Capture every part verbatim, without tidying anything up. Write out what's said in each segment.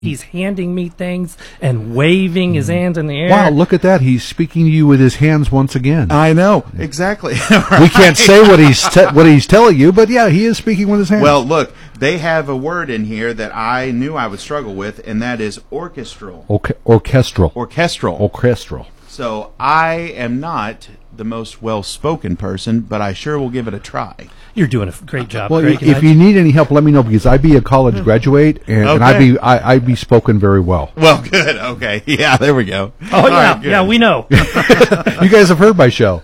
He's handing me things and waving his hands in the air. Wow, look at that. He's speaking to you with his hands once again. I know, exactly. We can't say what he's te- what he's telling you, but yeah, he is speaking with his hands. Well, look, they have a word in here that I knew I would struggle with, and that is orchestral. Okay, orchestral. Orchestral. Orchestral. So I am not the most well-spoken person, but I sure will give it a try. You're doing a great job, Well, Craig. if you need any help, let me know, because I be a college graduate, and, and I Okay. be I, I be spoken very well. Well, good. Okay. Yeah, there we go. Oh, All yeah, right, good. yeah, we know. You guys have heard my show.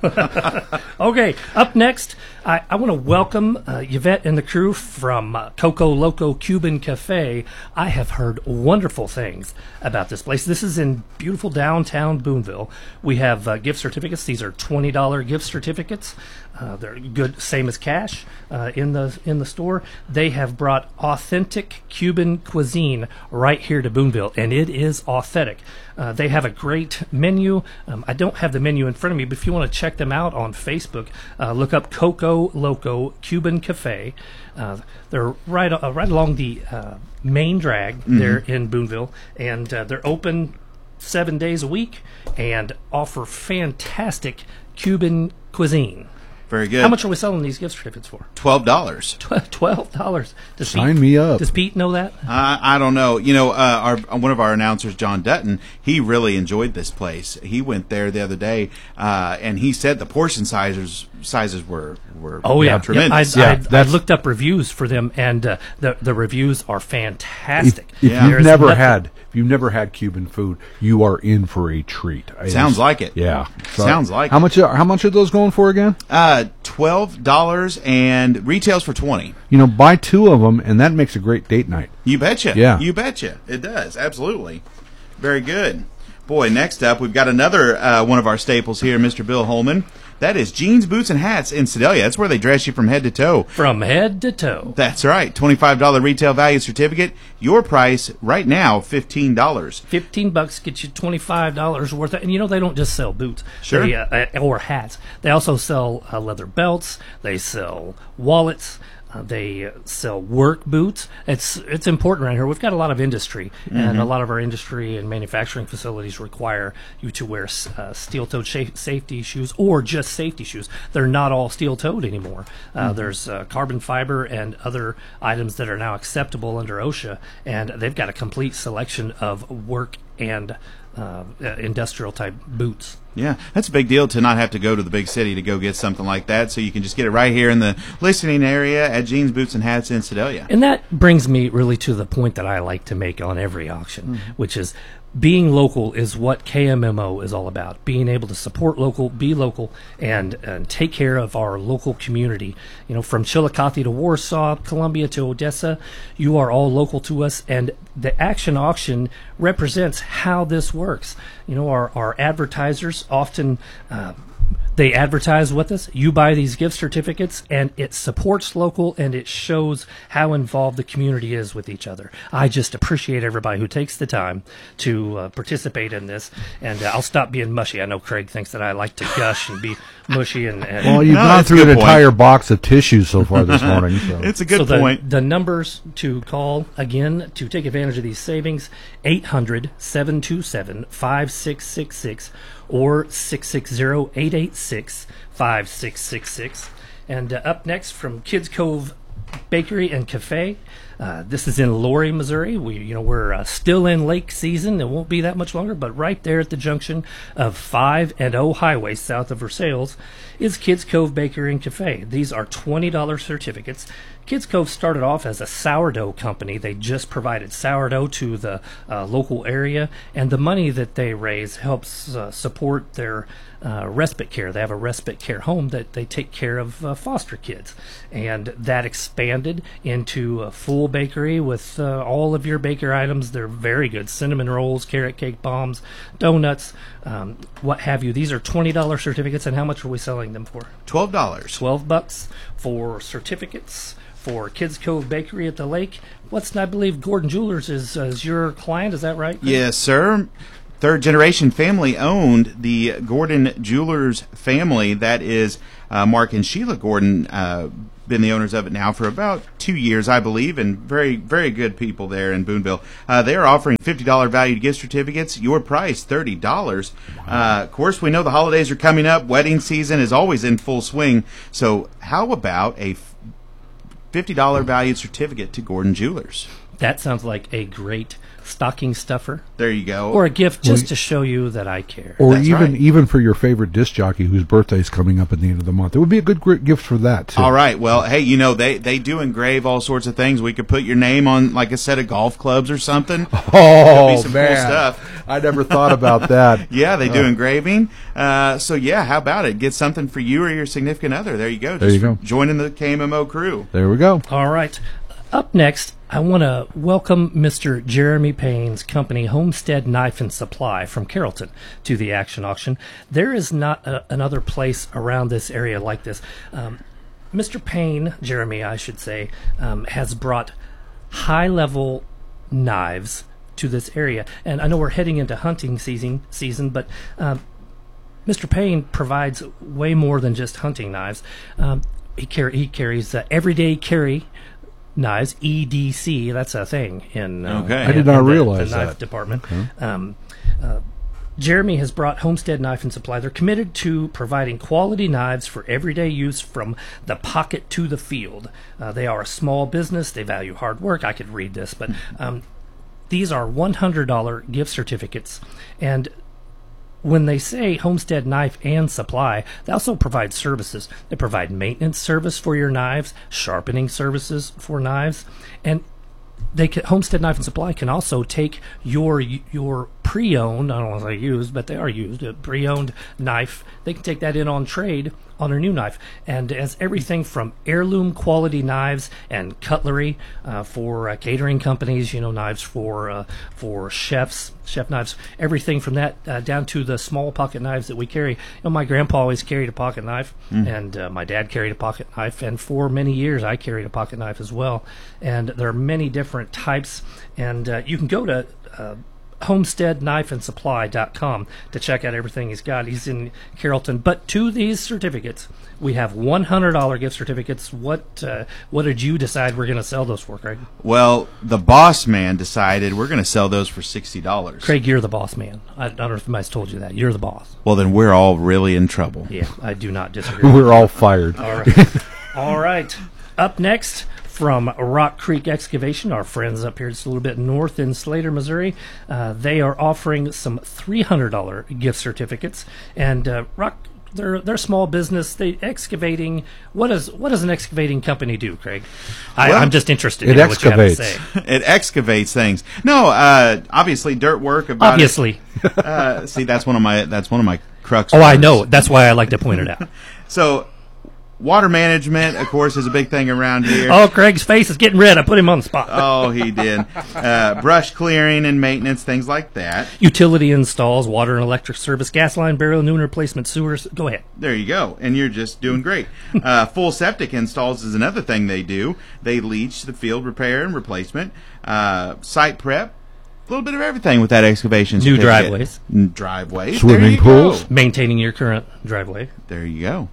Okay, up next, I, I want to welcome uh, Yvette and the crew from uh, Coco Loco Cuban Cafe. I have heard wonderful things about this place. This is in beautiful downtown Boonville. We have uh, gift certificates. These are twenty dollars gift certificates. Uh, they're good, same as cash uh, in the in the store. They have brought authentic Cuban cuisine right here to Boonville, and it is authentic. Uh, they have a great menu. Um, I don't have the menu in front of me, but if you want to check them out on Facebook, uh, look up Coco Loco Cuban Cafe. Uh, they're right uh, right along the uh, main drag Mm-hmm. there in Boonville, and uh, they're open seven days a week and offer fantastic Cuban cuisine. Very good. How much are we selling these gift certificates for? Twelve dollars. Twelve dollars. Does Sign Pete, me up. Does Pete know that? Uh, I don't know. You know, uh, our one of our announcers, John Dutton, he really enjoyed this place. He went there the other day, uh, and he said the portion sizes sizes were were Oh yeah, tremendous. Yeah, I, Yeah, I, I that's- looked up reviews for them, and uh, the the reviews are fantastic. If Yeah. you've There's never nothing- had if you've never had Cuban food, you are in for a treat. It Sounds is- like it. Yeah, Sounds like how it. much? Are, how much are those going for again? Uh, twelve dollars and retails for twenty. You know, buy two of them, and that makes a great date night. You betcha. Yeah. You betcha. It does. Absolutely. Very good. Boy, next up, we've got another uh, one of our staples here, Mister Bill Holman. That is Jeans, Boots, and Hats in Sedalia. That's where they dress you from head to toe. From head to toe. That's right. twenty-five dollars retail value certificate. Your price right now, fifteen dollars. Fifteen bucks gets you twenty-five dollars worth of, and you know they don't just sell boots, Sure. they, uh, uh, or hats. They also sell uh, leather belts. They sell wallets. Uh, they uh, sell work boots. It's it's important around here. We've got a lot of industry, and a lot of our industry and manufacturing facilities require you to wear uh, steel-toed sha- safety shoes or just safety shoes. They're not all steel-toed anymore. Uh, There's uh, carbon fiber and other items that are now acceptable under OSHA, and they've got a complete selection of work and uh, uh, industrial-type boots. Yeah, that's a big deal to not have to go to the big city to go get something like that. So you can just get it right here in the listening area at Jeans, Boots, and Hats in Sedalia. And that brings me really to the point that I like to make on every auction, which is being local is what K M M O is all about. Being able to support local, be local, and, and take care of our local community. You know, from Chillicothe to Warsaw, Columbia to Odessa, you are all local to us, and the Action Auction represents how this works. You know, our, our advertisers often uh, they advertise with us. You buy these gift certificates, and it supports local, and it shows how involved the community is with each other. I just appreciate everybody who takes the time to uh, participate in this, and uh, I'll stop being mushy. I know Craig thinks that I like to gush and be mushy. And, and Well, you've No, gone that's a through an good point. entire box of tissues so far this morning. So. It's a good so the, point. the numbers to call, again, to take advantage of these savings, eight hundred, seven two seven, five six six six or six six zero, eight eight six, five six six six. And uh, up next from Kids Cove Bakery and Cafe. Uh, this is in Laurie, Missouri. We, you know, we're uh, still in lake season. It won't be that much longer, but right there at the junction of five and O Highway, south of Versailles, is Kids Cove Bakery and Cafe. These are twenty dollars certificates. Kids Cove started off as a sourdough company. They just provided sourdough to the uh, local area, and the money that they raise helps uh, support their uh, respite care. They have a respite care home that they take care of uh, foster kids, and that expanded into a full bakery with uh, all of your baker items. They're very good: cinnamon rolls, carrot cake bombs, donuts, um, what have you. These are twenty dollars certificates, and how much are we selling them for? Twelve dollars. twelve bucks for certificates for Kids Cove Bakery at the lake. What's I believe Gordon Jewelers is, uh, is your client, is that right? Yes, sir. Third generation family owned. The Gordon Jewelers family, that is uh, Mark and Sheila Gordon, uh, been the owners of it now for about two years, I believe, and very, very good people there in Boonville. Uh, they are offering fifty dollars valued gift certificates. Your price, thirty dollars. Uh, of course, we know the holidays are coming up. Wedding season is always in full swing. So how about a fifty dollars valued certificate to Gordon Jewelers? That sounds like a great stocking stuffer. There you go. Or a gift just to show you that I care. Or That's even right. even for your favorite disc jockey whose birthday is coming up at the end of the month. It would be a good gr- gift for that, too. All right. Well, hey, you know, they, they do engrave all sorts of things. We could put your name on, like, a set of golf clubs or something. Oh, Could be some man. cool stuff. I never thought about that. Yeah, they do engraving. Uh, so, yeah, how about it? Get something for you or your significant other. There you go. There Just you go. Joining the K M M O crew. There we go. All right. Up next, I want to welcome Mister Jeremy Payne's company, Homestead Knife and Supply from Carrollton, to the Action Auction. There is not a, another place around this area like this. Um, Mister Payne, Jeremy, I should say, um, has brought high-level knives to this area. And I know we're heading into hunting season, season but um, Mister Payne provides way more than just hunting knives. Um, he, car- he carries uh, everyday carry knives, E D C. That's a thing in uh, Okay. I did in not the- realize the knife that. department. Um, uh, Jeremy has brought Homestead Knife and Supply. They're committed to providing quality knives for everyday use from the pocket to the field. Uh, they are a small business. They value hard work. I could read this, but um, these are one hundred dollars gift certificates. And when they say Homestead Knife and Supply, they also provide services. They provide maintenance service for your knives, sharpening services for knives, and they can, Homestead Knife and Supply can also take your your pre-owned, I don't want to say used, but they are used, a pre-owned knife. They can take that in on trade on their new knife. And as everything from heirloom quality knives and cutlery uh, for uh, catering companies, you know, knives for uh, for chefs, chef knives, everything from that uh, down to the small pocket knives that we carry. You know, my grandpa always carried a pocket knife, and uh, my dad carried a pocket knife, and for many years I carried a pocket knife as well. And there are many different types, and uh, you can go to uh, homestead knife and supply dot com to check out everything he's got. He's in Carrollton. But to these certificates, we have one hundred dollars gift certificates. What uh, what did you decide we're going to sell those for, Craig? Well, the boss man decided we're going to sell those for sixty dollars. Craig, you're the boss man. I, I don't know if anybody's told you that. You're the boss. Well, then we're all really in trouble. Yeah, I do not disagree. We're all fired. All right. All right. Up next, from Rock Creek Excavation, our friends up here just a little bit north in Slater, Missouri, uh, they are offering some three hundred dollars gift certificates. And uh, Rock, they're they're a small business. They excavating. What does what does an excavating company do, Craig? I, Well, I'm just interested it in what you have to excavates. say. It excavates things. No, uh, obviously dirt work. About Obviously. It. Uh, see, that's one of my that's one of my crux. Oh, I words. know. That's why I like to point it out. So, water management, of course, is a big thing around here. Oh, Craig's face is getting red. I put him on the spot. Oh, he did. Uh, brush clearing and maintenance, things like that. Utility installs, water and electric service, gas line, burial, new and replacement sewers. Go ahead. There you go. And you're just doing great. Uh, full septic installs is another thing they do. They leach the field repair and replacement, uh, site prep, a little bit of everything with that excavation New certificate. driveways. N- Driveways. Swimming there you pools. Go. Maintaining your current driveway. There you go.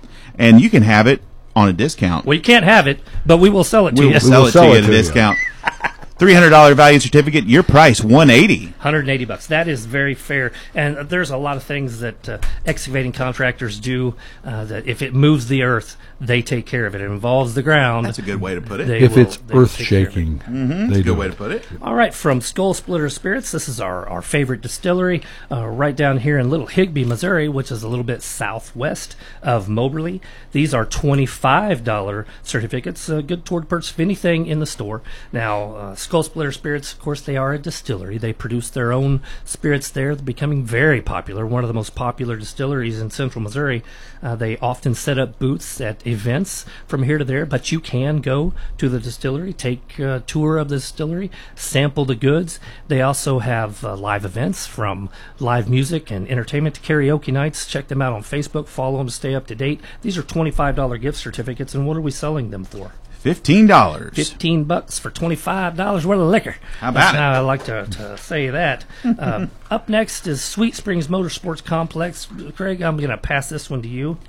And you can have it on a discount. Well, you can't have it, but we will sell it to we you. will sell will it sell to you it at a to you. discount. three hundred dollars value certificate, your price, one hundred eighty dollars. one hundred eighty bucks. That is very fair. And there's a lot of things that uh, excavating contractors do uh, that if it moves the earth, they take care of it. It involves the ground. That's a good way to put it. They If will- it's they will earth take care of it. shaking, Mm-hmm. they Good do way it. to put it. All right, from Skull Splitter Spirits, this is our, our favorite distillery uh, right down here in Little Higbee, Missouri, which is a little bit southwest of Moberly. These are twenty-five dollars certificates, uh, good toward purchase of anything in the store. Now, uh, Skull Splitter Spirits, of course, they are a distillery. They produce their own spirits there. They're becoming very popular, one of the most popular distilleries in central Missouri. Uh, they often set up booths at events from here to there, but you can go to the distillery, take a tour of the distillery, sample the goods. They also have uh, live events, from live music and entertainment to karaoke nights. Check them out on Facebook, follow them to stay up to date. These are twenty-five dollars gift certificates, and what are we selling them for? fifteen dollars. Fifteen bucks for twenty-five dollars worth of liquor. How about That's it? how I like to, to say that. Um, up next is Sweet Springs Motorsports Complex. Craig, I'm going to pass this one to you.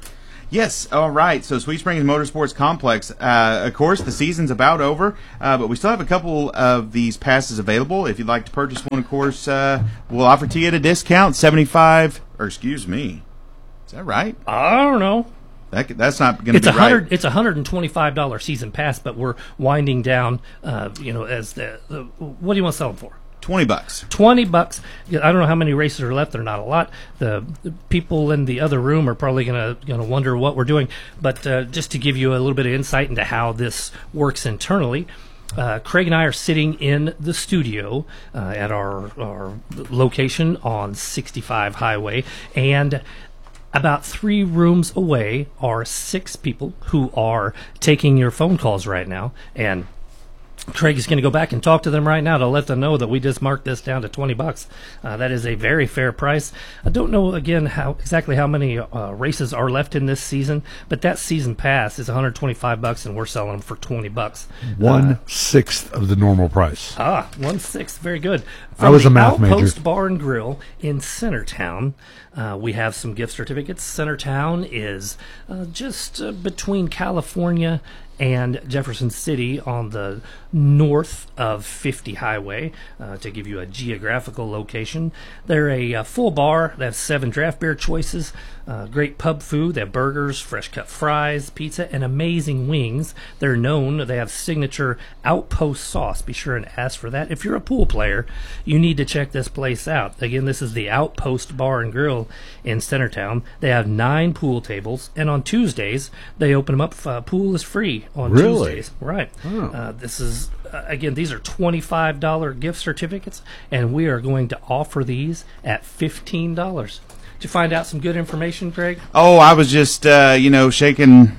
Yes, all right. So Sweet Springs Motorsports Complex, uh, of course, the season's about over, uh, but we still have a couple of these passes available. If you'd like to purchase one, of course, uh, we'll offer to you at a discount, seventy-five, or excuse me, is that right? I don't know. That, that's not going to It's be a hundred. right. It's a hundred and twenty-five dollar season pass, but we're winding down. Uh, you know, as the, the what do you want to sell them for? twenty bucks. twenty bucks. I don't know how many races are left. They're not a lot. The, the people in the other room are probably going to going to wonder what we're doing. But uh, just to give you a little bit of insight into how this works internally, uh, Craig and I are sitting in the studio uh, at our our location on sixty-five Highway, and about three rooms away are six people who are taking your phone calls right now, and Craig is going to go back and talk to them right now to let them know that we just marked this down to twenty bucks. Uh, that is a very fair price. I don't know, again, how exactly how many uh, races are left in this season, but that season pass is one hundred twenty-five bucks, and we're selling them for twenty bucks. One Uh, sixth of the normal price. Ah, one sixth. Very good. I was the a math major. Outpost Bar and Grill in Centertown, uh, we have some gift certificates. Centertown is uh, just uh, between California and Jefferson City on the north of fifty Highway, uh, to give you a geographical location. They're a, uh full bar. They have seven draft beer choices, uh, great pub food. They have burgers, fresh cut fries, pizza, and amazing wings. They're known. They have signature Outpost sauce. Be sure and ask for that. If you're a pool player, you need to check this place out. Again, this is the Outpost Bar and Grill in Centertown. They have nine pool tables, and on Tuesdays, they open them up. Uh, pool is free on Really? Tuesdays. Right. Oh. Uh, this is, uh, again, these are twenty-five dollar gift certificates, and we are going to offer these at fifteen dollars. Did you find out some good information, Craig? Oh, I was just, uh, you know, shaking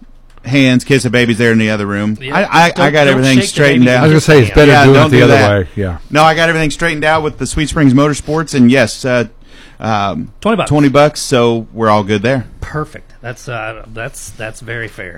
hands, kissing babies there in the other room. Yeah. I, I, I Don't- got don't everything shake the straightened baby. I out. was going to say, it's better Yeah, doing don't it the do other that. way. Yeah. No, I got everything straightened out with the Sweet Springs Motorsports, and yes, uh, um, twenty bucks. Twenty bucks, so we're all good there. Perfect. That's uh, that's that's very fair.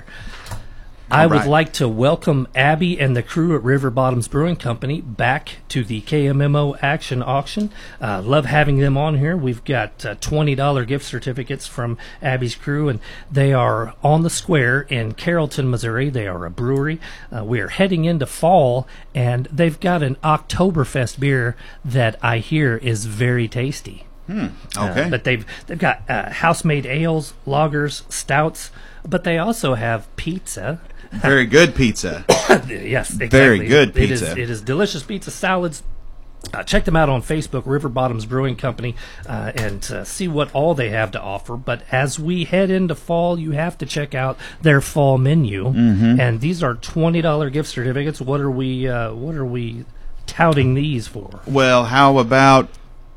I would right. like to welcome Abby and the crew at River Bottoms Brewing Company back to the K M M O Action Auction. Uh, love having them on here. We've got uh, twenty dollar gift certificates from Abby's crew, and they are on the square in Carrollton, Missouri. They are a brewery. Uh, we are heading into fall, and they've got an Oktoberfest beer that I hear is very tasty. Hmm. Uh, Okay. but they've they've got uh, house-made ales, lagers, stouts, but they also have pizza. Very good pizza. Yes, exactly. Very good It is, pizza. it is delicious pizza, salads. Uh, check them out on Facebook, River Bottoms Brewing Company, uh, and uh, see what all they have to offer. But as we head into fall, you have to check out their fall menu. Mm-hmm. And these are twenty dollar gift certificates. What are we? Uh, what are we touting these for? Well, how about,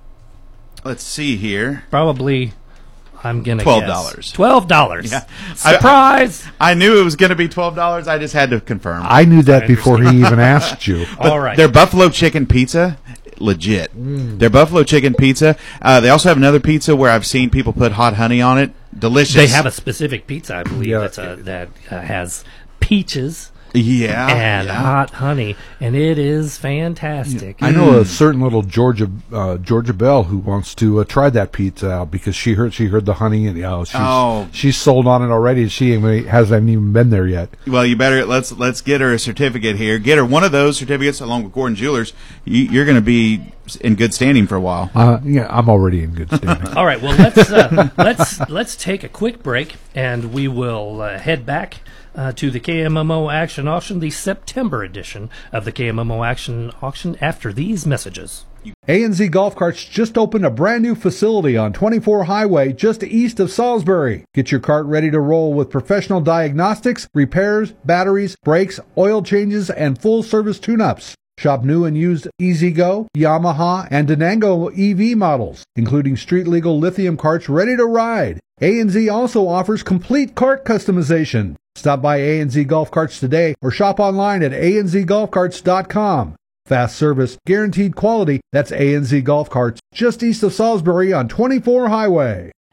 let's see here. Probably, I'm gonna twelve guess. dollars. Twelve dollars. Yeah. Surprise! I knew it was going to be twelve dollars. I just had to confirm. I knew that before he even asked you. But All right. Their buffalo chicken pizza, legit. Their buffalo chicken pizza. Uh, they also have another pizza where I've seen people put hot honey on it. Delicious. They have a specific pizza, I believe, Yeah. that's a, that uh, has peaches yeah and yeah. hot honey, and it is fantastic. I know a certain little Georgia uh, Georgia Belle who wants to uh, try that pizza out because she heard she heard the honey and oh, she's, Oh. she's sold on it already. And she even, hasn't even been there yet. Well, you better let's let's get her a certificate here. Get her one of those certificates along with Gordon Jewelers. You, you're going to be in good standing for a while. Uh, yeah, I'm already in good standing. All right, well let's uh, let's let's take a quick break, and we will uh, head back uh, to the K M M O Action Auction, the September edition of the K M M O Action Auction. After these messages. A N Z Golf Carts just opened a brand new facility on twenty-four Highway just east of Salisbury. Get your cart ready to roll with professional diagnostics, repairs, batteries, brakes, oil changes, and full service tune-ups. Shop new and used E-Z-Go, Yamaha, and Denango E V models, including street-legal lithium carts ready to ride. A N Z also offers complete cart customization. Stop by A N Z Golf Carts today or shop online at a n z golf carts dot com. Fast service, guaranteed quality. That's A N Z Golf Carts, just east of Salisbury on twenty-four Highway.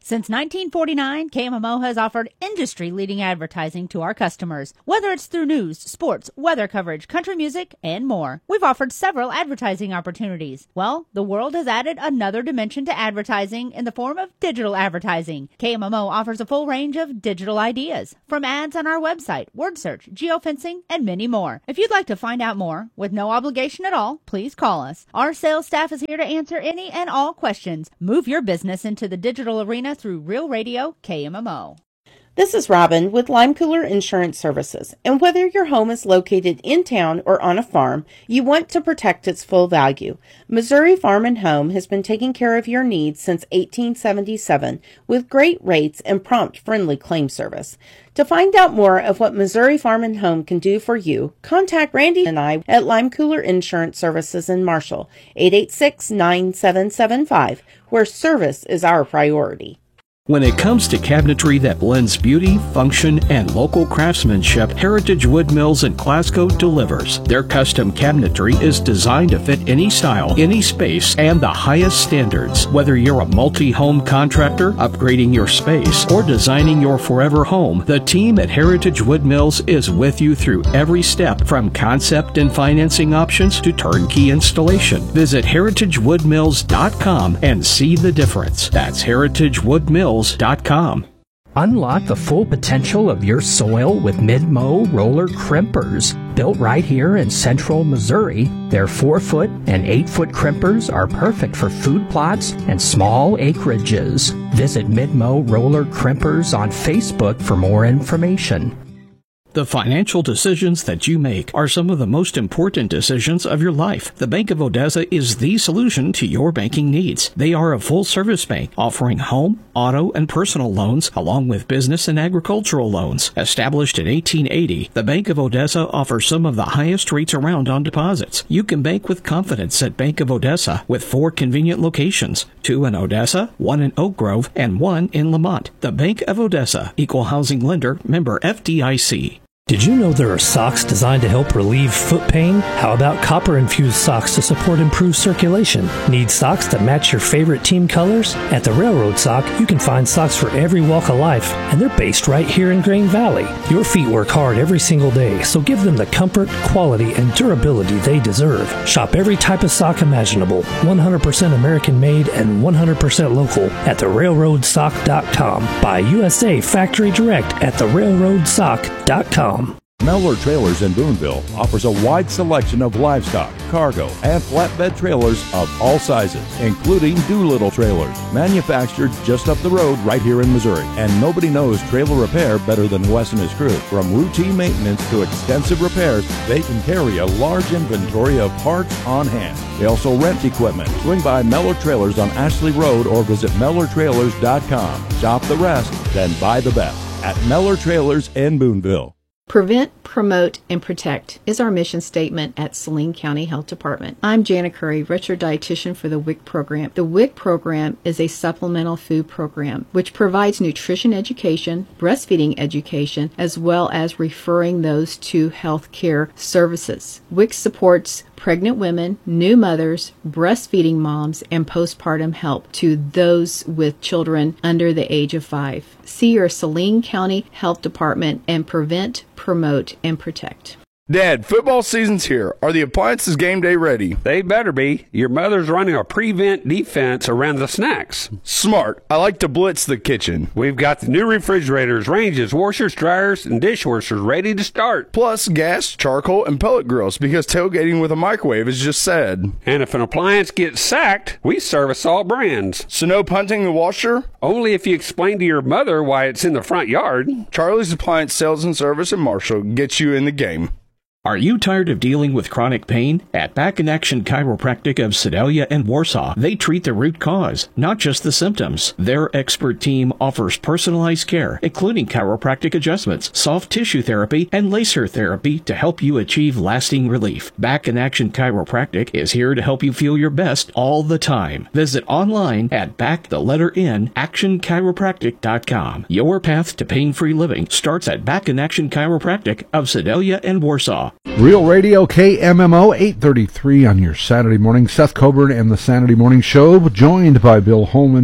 Since nineteen forty-nine, K M M O has offered industry-leading advertising to our customers, whether it's through news, sports, weather coverage, country music, and more. We've offered several advertising opportunities. Well, the world has added another dimension to advertising in the form of digital advertising. K M M O offers a full range of digital ideas, from ads on our website, word search, geofencing, and many more. If you'd like to find out more, with no obligation at all, please call us. Our sales staff is here to answer any and all questions. Move your business into the digital arena through Real Radio K M M O. This is Robin with Lime Cooler Insurance Services, and whether your home is located in town or on a farm, you want to protect its full value. Missouri Farm and Home has been taking care of your needs since eighteen seventy-seven with great rates and prompt, friendly claim service. To find out more of what Missouri Farm and Home can do for you, contact Randy and I at Lime Cooler Insurance Services in Marshall, eight eight six, nine seven seven five, where service is our priority. When it comes to cabinetry that blends beauty, function, and local craftsmanship, Heritage Wood Mills in Glasgow delivers. Their custom cabinetry is designed to fit any style, any space, and the highest standards. Whether you're a multi-home contractor, upgrading your space, or designing your forever home, the team at Heritage Wood Mills is with you through every step, from concept and financing options to turnkey installation. Visit heritage wood mills dot com and see the difference. That's heritage wood mills dot com. Unlock the full potential of your soil with Mid-Mow roller crimpers. Built right here in central Missouri, their four foot and eight foot crimpers are perfect for food plots and small acreages. Visit Mid-Mow Roller Crimpers on Facebook for more information. The financial decisions that you make are some of the most important decisions of your life. The Bank of Odessa is the solution to your banking needs. They are a full-service bank offering home, auto, and personal loans, along with business and agricultural loans. Established in eighteen eighty, the Bank of Odessa offers some of the highest rates around on deposits. You can bank with confidence at Bank of Odessa with four convenient locations, two in Odessa, one in Oak Grove, and one in Lamont. The Bank of Odessa, Equal Housing Lender, member F D I C. Did you know there are socks designed to help relieve foot pain? How about copper-infused socks to support improved circulation? Need socks that match your favorite team colors? At the Railroad Sock, you can find socks for every walk of life, and they're based right here in Grain Valley. Your feet work hard every single day, so give them the comfort, quality, and durability they deserve. Shop every type of sock imaginable, one hundred percent American-made and one hundred percent local at the railroad sock dot com. Buy U S A Factory Direct at the railroad sock dot com. Mellor Trailers in Boonville offers a wide selection of livestock, cargo, and flatbed trailers of all sizes, including Doolittle trailers, manufactured just up the road right here in Missouri. And nobody knows trailer repair better than Wes and his crew. From routine maintenance to extensive repairs, they can carry a large inventory of parts on hand. They also rent equipment. Swing by Mellor Trailers on Ashley Road or visit mellor trailers dot com. Shop the rest, then buy the best at Mellor Trailers in Boonville. Prevent, promote, and protect is our mission statement at Saline County Health Department. I'm Jana Curry, registered dietitian for the W I C program. The W I C program is a supplemental food program which provides nutrition education, breastfeeding education, as well as referring those to health care services. W I C supports pregnant women, new mothers, breastfeeding moms, and postpartum help to those with children under the age of five. See your Saline County Health Department and prevent, promote, and protect. Dad, football season's here. Are the appliances game day ready? They better be. Your mother's running a prevent defense around the snacks. Smart. I like to blitz the kitchen. We've got the new refrigerators, ranges, washers, dryers, and dishwashers ready to start. Plus gas, charcoal, and pellet grills because tailgating with a microwave is just sad. And if an appliance gets sacked, we service all brands. So no punting the washer? Only if you explain to your mother why it's in the front yard. Charlie's Appliance Sales and Service in Marshall gets you in the game. Are you tired of dealing with chronic pain? At Back in Action Chiropractic of Sedalia and Warsaw, they treat the root cause, not just the symptoms. Their expert team offers personalized care, including chiropractic adjustments, soft tissue therapy, and laser therapy to help you achieve lasting relief. Back in Action Chiropractic is here to help you feel your best all the time. Visit online at back the letter N action chiropractic dot com. Your path to pain-free living starts at Back in Action Chiropractic of Sedalia and Warsaw. Real Radio K M M O eight thirty-three on your Saturday morning. Seth Coburn and the Saturday Morning Show, joined by Bill Holman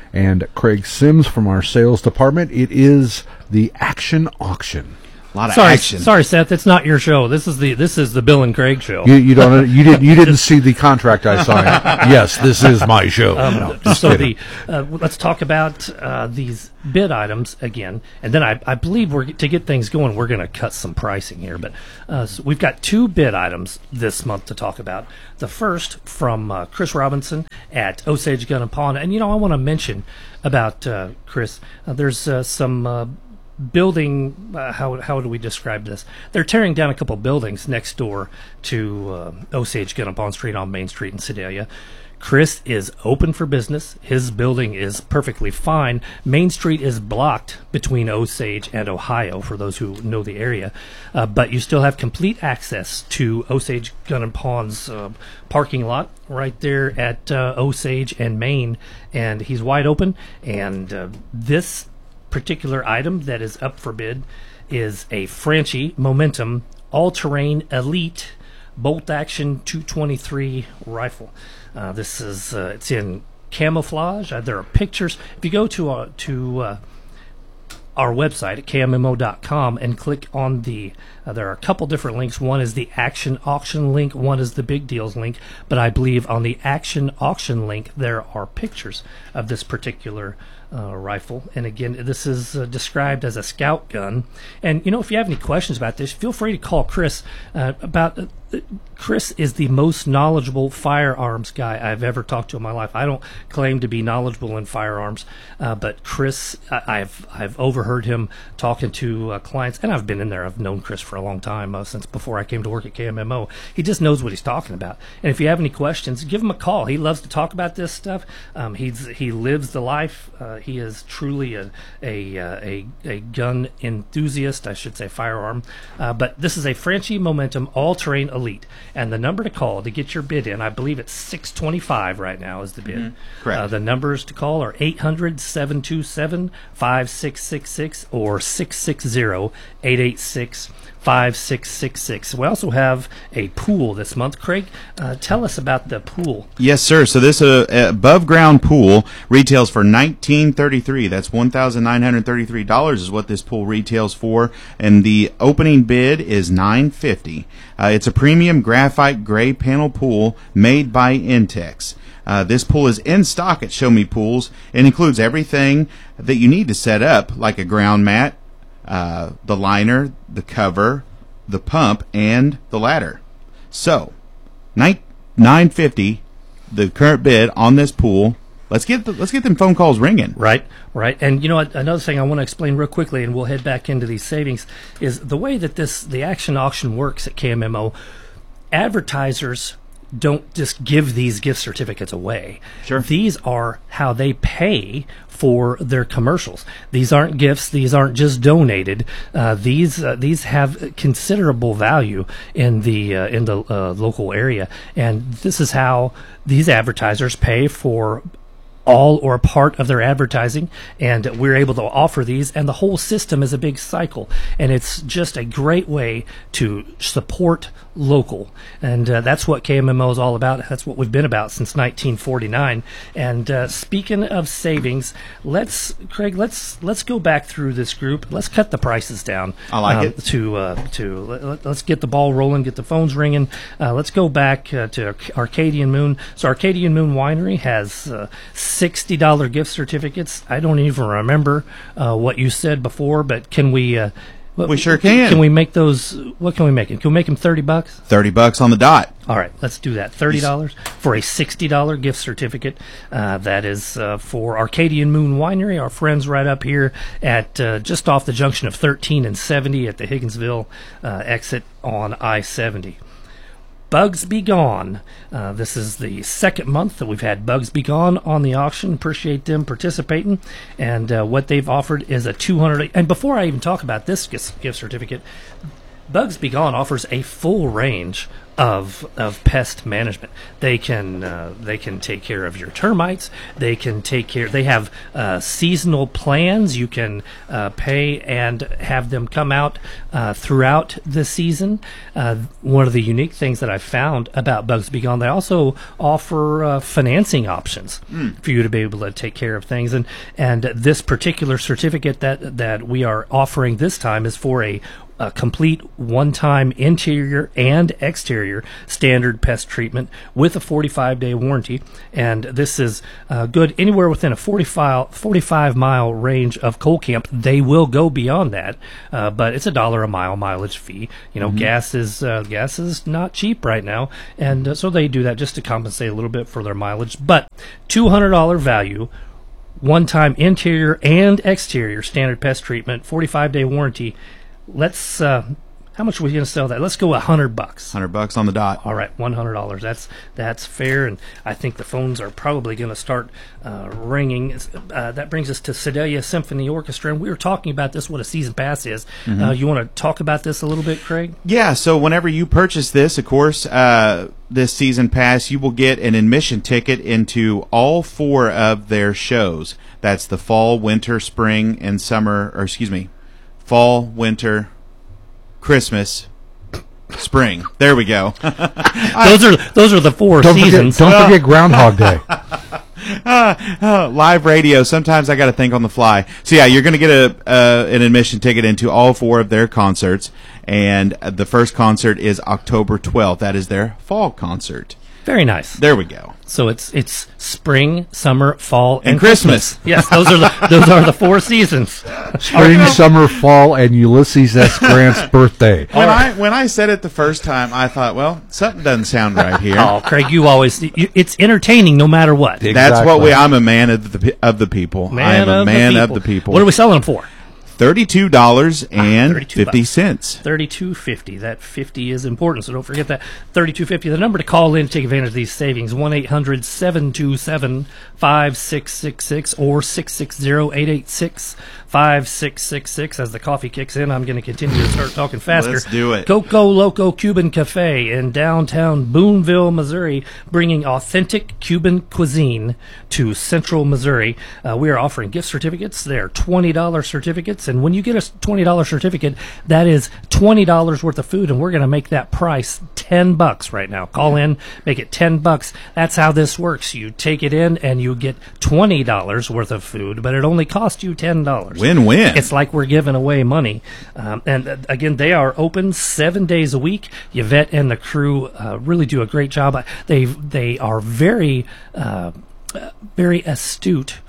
and Craig Sims from our sales department. It is the Action Auction. A lot of sorry, action. Sorry, Seth. It's not your show. This is the this is the Bill and Craig show. You, you don't. You didn't. You didn't see the contract I signed. Yes, this is my show. Um, no, just so kidding. the uh, let's talk about uh, these bid items again, and then I, I believe we're to get things going. We're going to cut some pricing here, but uh, so we've got two bid items this month to talk about. The first from uh, Chris Robinson at Osage Gun and Pawn, and you know I want to mention about uh, Chris. Uh, there's uh, some. Uh, building uh, how how do we describe this? They're tearing down a couple buildings next door to uh, Osage Gun and Pawn Street on Main Street in Sedalia. Chris is open for business. His building is perfectly fine. Main Street is blocked between Osage and Ohio, for those who know the area. Uh, but you still have complete access to Osage Gun and Pawn's uh, parking lot right there at uh, Osage and Main. And he's wide open. And uh, this particular item that is up for bid is a Franchi Momentum all-terrain elite bolt-action two twenty-three rifle. Uh, this is uh, it's in camouflage. Uh, there are pictures. If you go to uh, to uh, our website at K M M O dot com and click on the uh, there are a couple different links. One is the Action Auction link. One is the Big Deals link. But I believe on the Action Auction link there are pictures of this particular Uh, rifle. And again, this is uh, described as a scout gun. And you know, if you have any questions about this, feel free to call Chris. Uh, about uh, Chris is the most knowledgeable firearms guy I've ever talked to in my life. I don't claim to be knowledgeable in firearms, uh, but Chris, I, I've I've overheard him talking to uh, clients, and I've been in there. I've known Chris for a long time, uh, since before I came to work at K M M O. He just knows what he's talking about. And if you have any questions, give him a call. He loves to talk about this stuff. Um, he's he lives the life. Uh, he is truly a a, uh, a a gun enthusiast, I should say, firearm. Uh, but this is a Franchi Momentum all-terrain elite, and the number to call to get your bid in, I believe it's six twenty-five right now is the bid. Mm-hmm. Correct. Uh, the numbers to call are eight hundred, seven two seven, five six six six or six six zero, eight eight six, five six six six. We also have a pool this month. Craig, uh, tell us about the pool. Yes, sir. So this uh, above ground pool retails for nineteen thirty-three. That's one thousand nine hundred thirty-three dollars is what this pool retails for, and the opening bid is nine fifty. Uh, it's a premium graphite gray panel pool made by Intex. Uh, this pool is in stock at Show Me Pools. It includes everything that you need to set up, like a ground mat, uh, the liner, the cover, the pump, and the ladder. So, nine fifty, the current bid on this pool. Let's get the, let's get them phone calls ringing. Right, right. And you know what? Another thing I want to explain real quickly, and we'll head back into these savings, is the way that this the Action Auction works at K M M O. Advertisers don't just give these gift certificates away. Sure. These are how they pay for their commercials. These aren't gifts. These aren't just donated. Uh, these uh, these have considerable value in the uh, in the uh, local area, and this is how these advertisers pay for all or part of their advertising, and we're able to offer these, and the whole system is a big cycle, and it's just a great way to support local, and uh, that's what K M M O is all about. That's what we've been about since nineteen forty-nine. And uh, speaking of savings, let's Craig, let's let's go back through this group. Let's cut the prices down. I like um, it. To uh, to let, let's get the ball rolling, get the phones ringing. Uh, let's go back uh, to Arcadian Moon. So Arcadian Moon Winery has uh, sixty dollar gift certificates. I don't even remember uh, what you said before, but can we? Uh, We sure can. Can we make those? What can we make it? Can we make them thirty bucks? Thirty bucks on the dot. All right, let's do that. Thirty dollars for a sixty dollar gift certificate. Uh, that is uh, for Arcadian Moon Winery, our friends right up here at uh, just off the junction of thirteen and seventy at the Higginsville uh, exit on I seventy. Bugs Be Gone. Uh, this is the second month that we've had Bugs Be Gone on the auction. Appreciate them participating. And uh, what they've offered is a two hundred dollars. And before I even talk about this gift certificate, Bugs Be Gone offers a full range of of pest management. They can uh, they can take care of your termites. They can take care. They have uh, seasonal plans. You can uh, pay and have them come out uh, throughout the season. Uh, one of the unique things that I found about Bugs Be Gone, they also offer uh, financing options mm. for you to be able to take care of things. And and this particular certificate that that we are offering this time is for a a complete one-time interior and exterior standard pest treatment with a forty-five day warranty. And this is uh, good anywhere within a forty-five mile range of coal camp. They will go beyond that, uh, but it's a dollar a mile mileage fee. You know, mm-hmm. gas is uh, gas is not cheap right now, and uh, so they do that just to compensate a little bit for their mileage. But two hundred dollars value, one-time interior and exterior standard pest treatment, forty-five day warranty. Let's, uh, how much are we going to sell that? Let's go a hundred bucks. Hundred bucks on the dot. All right, one hundred dollars. That's that's fair, and I think the phones are probably going to start uh, ringing. Uh, that brings us to Sedalia Symphony Orchestra, and we were talking about this, what a season pass is. Mm-hmm. Uh, you want to talk about this a little bit, Craig? Yeah. So whenever you purchase this, of course, uh, this season pass, you will get an admission ticket into all four of their shows. That's the fall, winter, spring, and summer. Or excuse me. Fall, winter, Christmas, spring. There we go. those are those are the four don't seasons. Forget, don't forget Groundhog Day. uh, uh, live radio. Sometimes I got to think on the fly. So yeah, you're going to get a uh, an admission ticket into all four of their concerts, and the first concert is October twelfth. That is their fall concert. Very nice. There we go. So it's it's spring, summer, fall, and, and Christmas. Christmas. Yes, those are the those are the four seasons. Spring, summer, fall, and Ulysses S. Grant's birthday. When I when I said it the first time, I thought, well, something doesn't sound right here. Oh, Craig, you always you, it's entertaining no matter what. Exactly. That's what we. I'm a man of the of the people. Man I am a of man the of the people. What are we selling them for? Thirty-two dollars and fifty cents. Thirty-two fifty. That fifty is important, so don't forget that. Thirty-two fifty. The number to call in to take advantage of these savings: one eight hundred seven two seven five six six six or six six zero eight eight six five six six six. As the coffee kicks in, I'm going to continue to start talking faster. Let's do it. Coco Loco Cuban Cafe in downtown Boonville, Missouri, bringing authentic Cuban cuisine to Central Missouri. Uh, we are offering gift certificates. They're twenty dollars certificates. And when you get a twenty dollars certificate, that is twenty dollars worth of food, and we're going to make that price ten bucks right now. Call in, make it ten bucks. That's how this works. You take it in, and you get twenty dollars worth of food, but it only costs you ten dollars. Win-win. It's like we're giving away money. Um, and uh, again, they are open seven days a week. Yvette and the crew uh, really do a great job. They they are very uh, very astute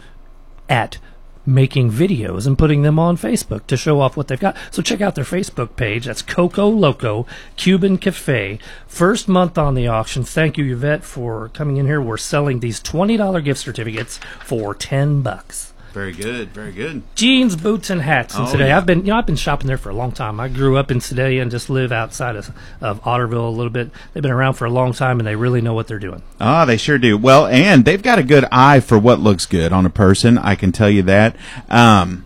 at making videos and putting them on Facebook to show off what they've got. So check out their Facebook page. That's Coco Loco Cuban Cafe. First month on the auction. Thank you, Yvette, for coming in here. We're selling these twenty dollars gift certificates for ten bucks. Very good, very good. Jeans, boots, and hats in Oh, Sedalia. yeah. I've been, you know, I've been shopping there for a long time. I grew up in Sedalia and just live outside of, of Otterville a little bit. They've been around for a long time, and they really know what they're doing. Ah, they sure do. Well, and they've got a good eye for what looks good on a person. I can tell you that. Um,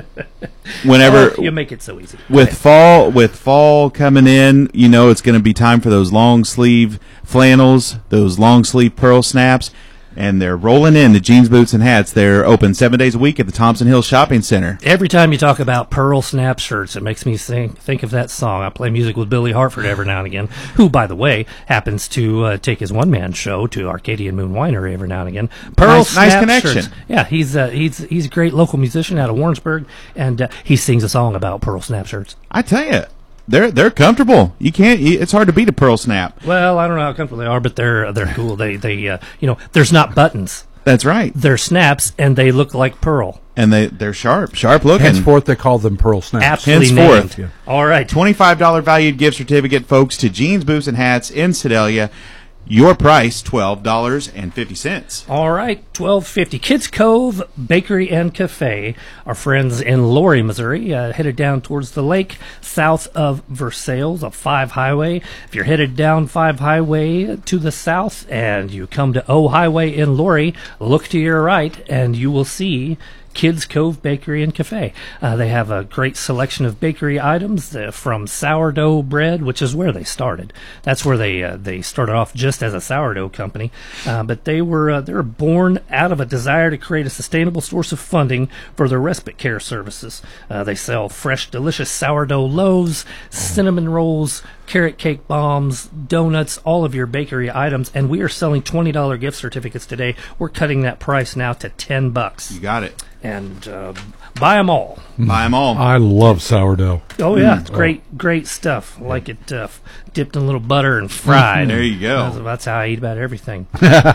whenever Oh, you make it so easy. with fall, with fall coming in, you know it's going to be time for those long sleeve flannels, those long sleeve pearl snaps. And they're rolling in the jeans, boots, and hats. They're open seven days a week at the Thompson Hill Shopping Center. Every time you talk about pearl snap shirts, it makes me think, think of that song. I play music with Billy Hartford every now and again, who, by the way, happens to uh, take his one-man show to Arcadian Moon Winery every now and again. Pearl Nice- nice snap connection. shirts. Yeah, he's uh, he's he's a great local musician out of Warrensburg, and uh, he sings a song about pearl snap shirts. I tell you, they're they're comfortable. You can't. It's hard to beat a pearl snap. Well, I don't know how comfortable they are, but they're they're cool. They they uh, you know, there's not buttons. That's right. They're snaps, and they look like pearl. And they they're sharp, sharp looking. Henceforth, they call them pearl snaps. Absolutely Henceforth. named. All right. twenty-five dollars valued gift certificate, folks, to Jeans, Boots, and Hats in Sedalia. Your price, twelve dollars and fifty cents. All right, twelve fifty. Kids Cove Bakery and Cafe. Our friends in Laurie, Missouri, uh, headed down towards the lake, south of Versailles, a five highway. If you're headed down five highway to the south and you come to O Highway in Laurie, look to your right and you will see Kids Cove Bakery and Cafe. Uh, they have a great selection of bakery items uh, from sourdough bread, which is where they started. That's where they uh, they started off just as a sourdough company, uh, but they were uh, they were born out of a desire to create a sustainable source of funding for their respite care services. Uh, they sell fresh, delicious sourdough loaves, cinnamon rolls, carrot cake bombs, donuts, all of your bakery items, and we are selling twenty dollars gift certificates today. We're cutting that price now to ten bucks. You got it. And uh, buy them all. Buy them all. I love sourdough. Oh, yeah. Mm. It's great, great stuff. I like it uh, dipped in a little butter and fried. There you go. That's, that's how I eat about everything.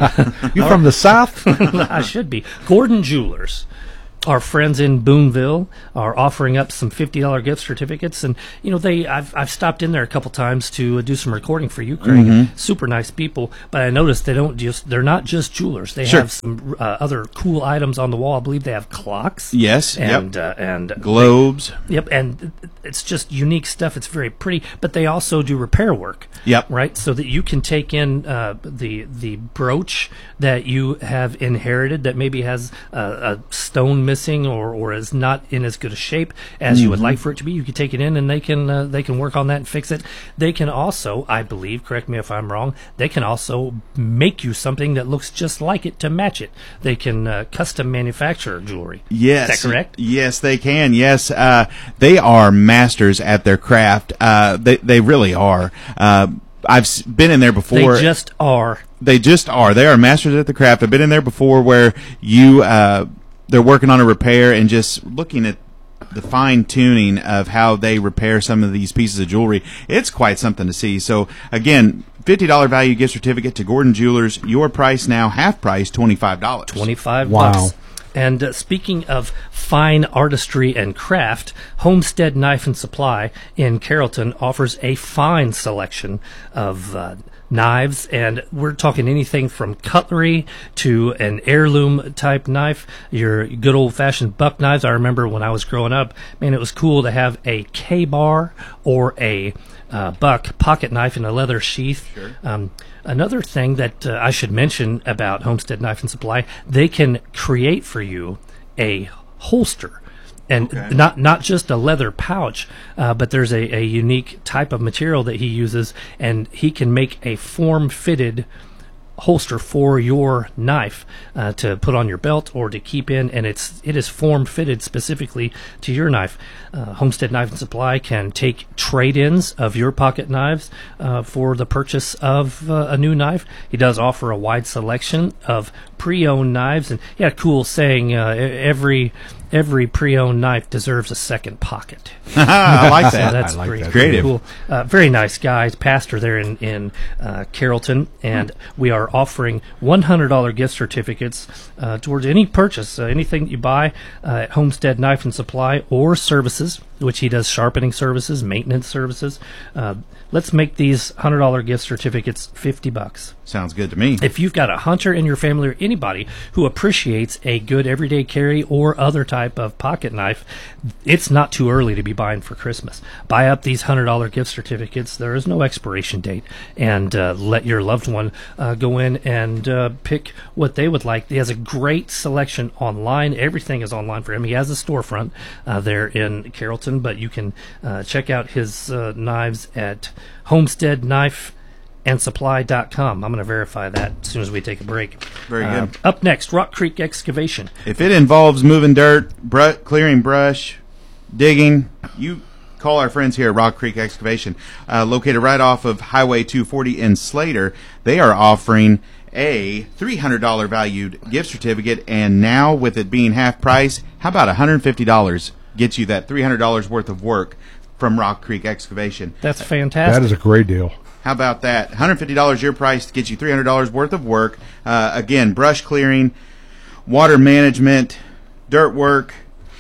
You from the South? I should be. Gordon Jewelers. Our friends in Boonville are offering up some fifty dollars gift certificates, and you know they. I've I've stopped in there a couple times to uh, do some recording for you, Craig. Mm-hmm. Super nice people, but I noticed they don't just. They're not just jewelers. They Sure. have some uh, other cool items on the wall. I believe they have clocks. Yes. And yep. uh, and globes. They, yep, and it's just unique stuff. It's very pretty, but they also do repair work. Yep. Right, so that you can take in uh, the the brooch that you have inherited that maybe has a, a stone missing or, or is not in as good a shape as mm-hmm. you would like for it to be. You can take it in and they can uh, they can work on that and fix it. They can also, I believe, correct me if I'm wrong, they can also make you something that looks just like it to match it. They can uh, custom manufacture jewelry. Yes. Is that correct? Yes, they can. Yes. Uh, they are masters at their craft. Uh, they, they really are. Uh, I've s- been in there before. They just are. They just are. They are masters at the craft. I've been in there before where you, uh, they're working on a repair and just looking at the fine tuning of how they repair some of these pieces of jewelry. It's quite something to see. So again, fifty dollars value gift certificate to Gordon Jewelers. Your price now, half price, twenty-five dollars. twenty-five Wow. bucks. And uh, speaking of fine artistry and craft, Homestead Knife and Supply in Carrollton offers a fine selection of uh, knives, and we're talking anything from cutlery to an heirloom type knife, your good old fashioned buck knives. I remember when I was growing up, man, it was cool to have a K-bar or a uh, buck pocket knife in a leather sheath. Sure. Um, Another thing that uh, I should mention about Homestead Knife and Supply, they can create for you a holster. And Okay. not not just a leather pouch, uh, but there's a, a unique type of material that he uses, and he can make a form-fitted holster for your knife uh, to put on your belt or to keep in, and it's it is form fitted specifically to your knife. Uh, Homestead Knife and Supply can take trade-ins of your pocket knives uh, for the purchase of uh, a new knife. He does offer a wide selection of pre-owned knives, and he had a cool saying: uh, every every pre-owned knife deserves a second pocket. I like So that. that's I like pretty that. Creative. cool. Uh, very nice guy, pastor there in in uh, Carrollton, and we are offering one hundred dollars gift certificates uh, towards any purchase, uh, anything that you buy uh, at Homestead Knife and Supply or services, which he does sharpening services, maintenance services. Uh, let's make these one hundred dollars gift certificates fifty bucks. Sounds good to me. If you've got a hunter in your family or anybody who appreciates a good everyday carry or other type of pocket knife, it's not too early to be buying for Christmas. Buy up these one hundred dollars gift certificates. There is no expiration date. And uh, let your loved one uh, go in and uh, pick what they would like. He has a great selection online. Everything is online for him. He has a storefront uh, there in Carrollton, but you can uh, check out his uh, knives at Homestead Knife and supply dot com. I'm going to verify that as soon as we take a break. Very Uh, good. Up next, Rock Creek Excavation. If it involves moving dirt, br- clearing brush, digging, you call our friends here at Rock Creek Excavation, uh, located right off of Highway two forty in Slater. They are offering a three hundred dollars valued gift certificate, and now with it being half price, how about one hundred fifty dollars gets you that three hundred dollars worth of work from Rock Creek Excavation? That's fantastic. That is a great deal. How about that? one hundred fifty dollars your price to get you three hundred dollars worth of work. Uh, again, brush clearing, water management, dirt work,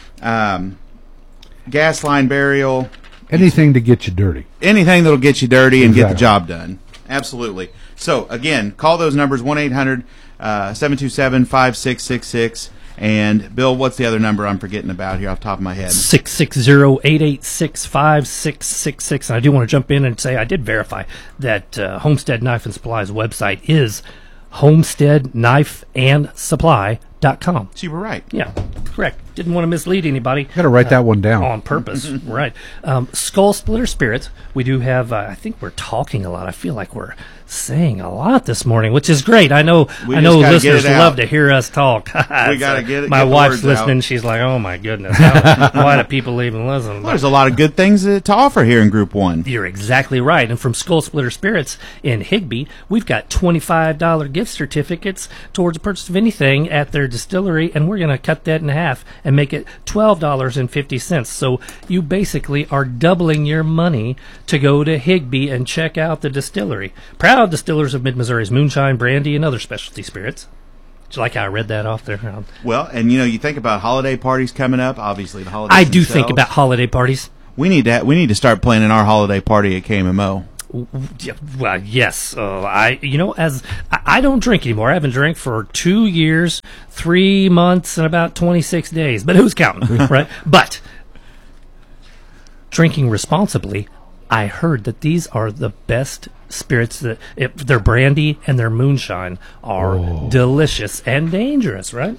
um, gas line burial, Anything to get you dirty. anything that'll get you dirty and get the Exactly. job done. Absolutely. So, again, call those numbers, one eight hundred seven two seven five six six six. And, Bill, what's the other number I'm forgetting about here off the top of my head? six six zero, eight eight six, five six six six. And I do want to jump in and say I did verify that uh, Homestead Knife and Supply's website is homestead knife and supply dot com. So you were right. Yeah, correct. didn't want to mislead anybody. Got to write uh, that one down on purpose, right? Um, Skull Splitter Spirits. We do have. Uh, I think we're talking a lot. I feel like we're saying a lot this morning, which is great. I know. We I know listeners love to hear us talk. We got to get it. My get wife's listening. Out. She's like, "Oh my goodness, how, why do people even listen?" Well, there's a lot of good things to, to offer here in Group One. You're exactly right. And from Skull Splitter Spirits in Higbee, we've got twenty-five dollars gift certificates towards the purchase of anything at their distillery, and we're going to cut that in half and make it twelve dollars and fifty cents. So you basically are doubling your money to go to Higbee and check out the distillery. Proud distillers of Mid-Missouri's moonshine, brandy, and other specialty spirits. Do you like how I read that off there? Well, and you know, you think about holiday parties coming up. Obviously, the holidays I do themselves. think about holiday parties. We need to we need to start planning our holiday party at K M M O. Well, yes. Uh, I, you know, as I, I don't drink anymore. I haven't drank for two years, three months, and about twenty-six days. But who's counting, right? But drinking responsibly, I heard that these are the best spirits. That if their brandy and their moonshine are oh. delicious and dangerous, right?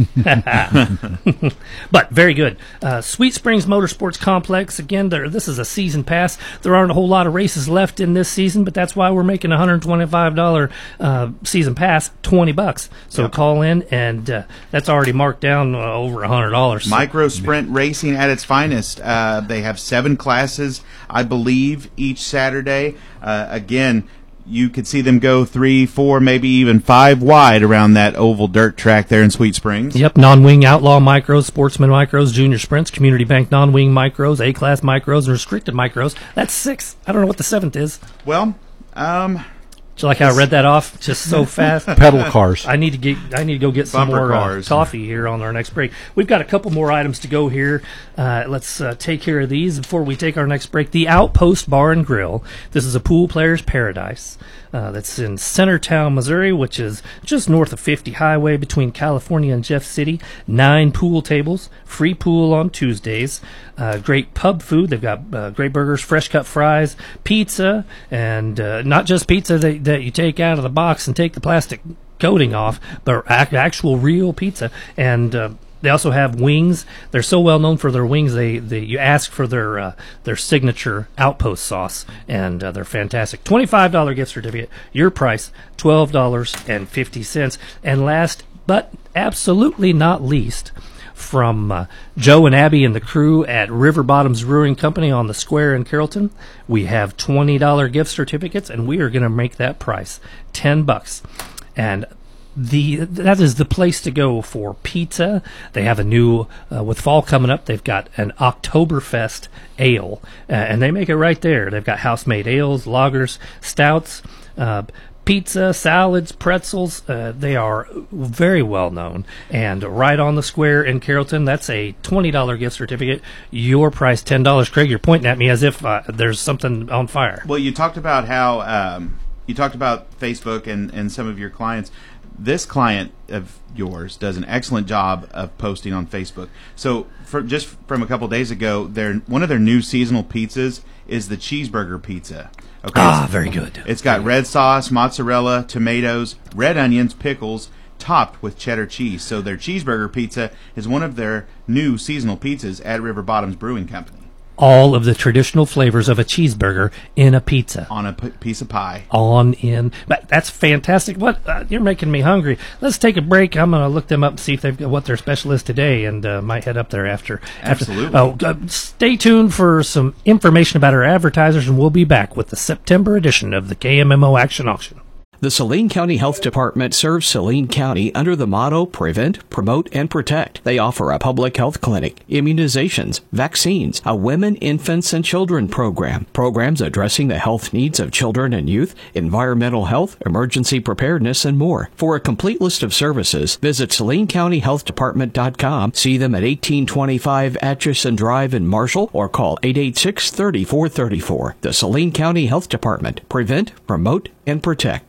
But very good. Uh, Sweet Springs Motorsports Complex, again, there, this is a season pass. There aren't a whole lot of races left in this season, but that's why we're making a one hundred twenty-five dollars uh, season pass, twenty bucks. So yep. call in, and uh, that's already marked down uh, over one hundred dollars. So. Micro Sprint Racing at its finest. Uh, they have seven classes, I believe, each Saturday. Uh, again, you could see them go three, four, maybe even five wide around that oval dirt track there in Sweet Springs. Yep, non-wing outlaw micros, sportsman micros, junior sprints, community bank non-wing micros, A-class micros, and restricted micros. That's six. I don't know what the seventh is. Well, um... Do you like how I read that off just so fast? Pedal cars. I need to get. I need to go get some Bumper more cars. Uh, coffee here on our next break. We've got a couple more items to go here. Uh, let's uh, take care of these before we take our next break. The Outpost Bar and Grill. This is a pool player's paradise. Uh, that's in Centertown, Missouri, which is just north of fifty Highway between California and Jeff City. Nine pool tables, free pool on Tuesdays. Uh, great pub food. They've got uh, great burgers, fresh cut fries, pizza, and uh, not just pizza that, that you take out of the box and take the plastic coating off, but ac- actual real pizza. And uh, they also have wings. They're so well known for their wings. They, they you ask for their uh, their signature Outpost sauce, and uh, they're fantastic. twenty-five dollars gift certificate. Your price twelve dollars and fifty cents. And last but absolutely not least, from uh, Joe and Abby and the crew at River Bottoms Brewing Company on the square in Carrollton, we have twenty dollars gift certificates, and we are going to make that price ten bucks. And the that is the place to go for pizza. They have a new, uh, with fall coming up, they've got an Oktoberfest ale, uh, and they make it right there. They've got house-made ales, lagers, stouts, uh, pizza, salads, pretzels. Uh, they are very well known. And right on the square in Carrollton, that's a twenty dollars gift certificate. Your price, ten dollars. Craig, you're pointing at me as if uh, there's something on fire. Well, you talked about how um, you talked about Facebook and, and some of your clients. This client of yours does an excellent job of posting on Facebook. So, for, just from a couple days ago, their one of their new seasonal pizzas is the cheeseburger pizza. Okay, ah, very good. It's got red sauce, mozzarella, tomatoes, red onions, pickles, topped with cheddar cheese. So their cheeseburger pizza is one of their new seasonal pizzas at River Bottoms Brewing Company. All of the traditional flavors of a cheeseburger in a pizza. On a p- piece of pie. On in. But that's fantastic. What uh, you're making me hungry. Let's take a break. I'm going to look them up and see if they've got what their special is today, and uh, might head up there after. Absolutely. After, oh, uh, stay tuned for some information about our advertisers, and we'll be back with the September edition of the K M M O Action Auction. The Saline County Health Department serves Saline County under the motto Prevent, Promote, and Protect. They offer a public health clinic, immunizations, vaccines, a women, infants, and children program, programs addressing the health needs of children and youth, environmental health, emergency preparedness, and more. For a complete list of services, visit Saline County Health Department dot com, see them at eighteen twenty-five Atchison Drive in Marshall, or call eight eight six, three four three four. The Saline County Health Department. Prevent, Promote, and Protect.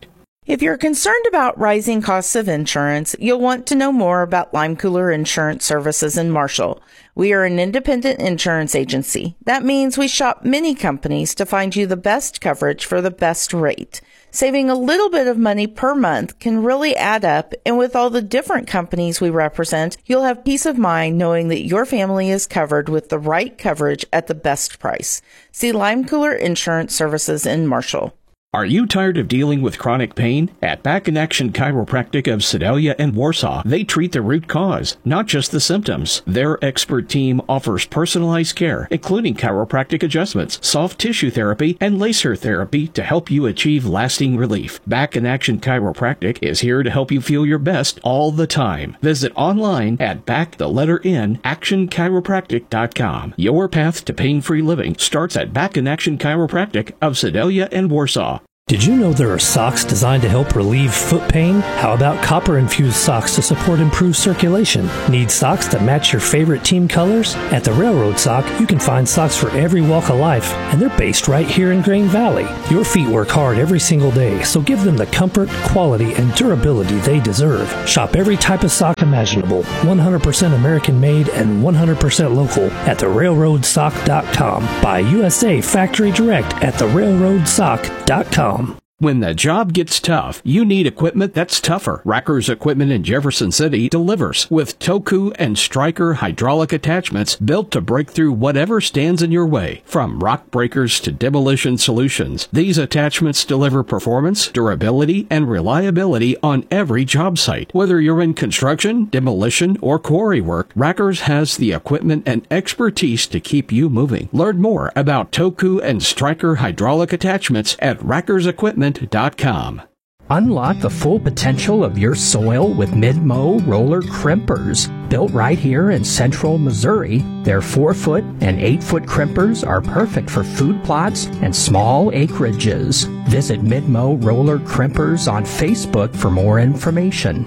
If you're concerned about rising costs of insurance, you'll want to know more about Lime Cooler Insurance Services in Marshall. We are an independent insurance agency. That means we shop many companies to find you the best coverage for the best rate. Saving a little bit of money per month can really add up, and with all the different companies we represent, you'll have peace of mind knowing that your family is covered with the right coverage at the best price. See Lime Cooler Insurance Services in Marshall. Are you tired of dealing with chronic pain? At Back in Action Chiropractic of Sedalia and Warsaw, they treat the root cause, not just the symptoms. Their expert team offers personalized care, including chiropractic adjustments, soft tissue therapy, and laser therapy to help you achieve lasting relief. Back in Action Chiropractic is here to help you feel your best all the time. Visit online at back the letter N action chiropractic dot com. Your path to pain-free living starts at Back in Action Chiropractic of Sedalia and Warsaw. Did you know there are socks designed to help relieve foot pain? How about copper-infused socks to support improved circulation? Need socks that match your favorite team colors? At the Railroad Sock, you can find socks for every walk of life, and they're based right here in Grain Valley. Your feet work hard every single day, so give them the comfort, quality, and durability they deserve. Shop every type of sock imaginable, one hundred percent American-made and one hundred percent local at the railroad sock dot com. Buy U S A Factory Direct at the railroad sock dot com. When the job gets tough, you need equipment that's tougher. Racker's Equipment in Jefferson City delivers with Toku and Stryker hydraulic attachments built to break through whatever stands in your way. From rock breakers to demolition solutions, these attachments deliver performance, durability, and reliability on every job site. Whether you're in construction, demolition, or quarry work, Racker's has the equipment and expertise to keep you moving. Learn more about Toku and Stryker hydraulic attachments at Racker's Equipment dot com. Unlock the full potential of your soil with Mid-Mow roller crimpers. Built right here in central Missouri, their four foot and eight foot crimpers are perfect for food plots and small acreages. Visit Mid-Mow roller crimpers on Facebook for more information.